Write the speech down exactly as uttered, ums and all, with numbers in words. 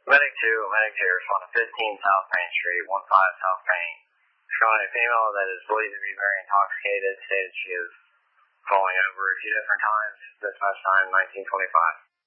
Medic two, Medic two, responding fifteen South Main Street, one five South Main. Showing a female that is believed to be very intoxicated, stated she is falling over a few different times, dispatch time nineteen twenty-five.